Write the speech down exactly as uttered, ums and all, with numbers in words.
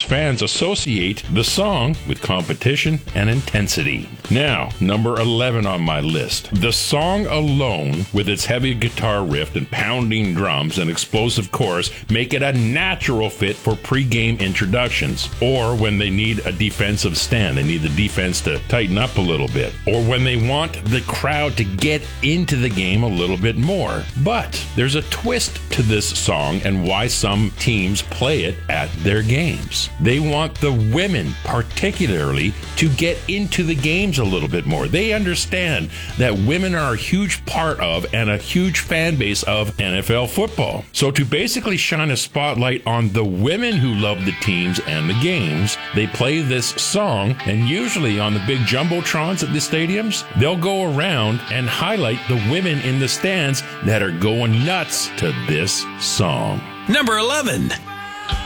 fans associate the song with competition and intensity. Now, number eleven on my list. The song alone, with its heavy guitar riff and pounding drums and explosive chorus, make it a natural fit for pre-game introductions, or when they need a defensive stand. They need the defense to tighten up a little bit, or when they want the crowd to get into the game a little bit more. But there's a twist to this song and why some teams play it at their games. They want the women, particularly, to get into the games a little bit more. They understand that women are a huge part of and a huge fan base of N F L football. So to basically shine a spotlight on the women who love the teams and the games, they play this song, and usually on the big jumbotrons at the stadiums, they'll go around and highlight the women in the stands that are going nuts to this song. Number eleven.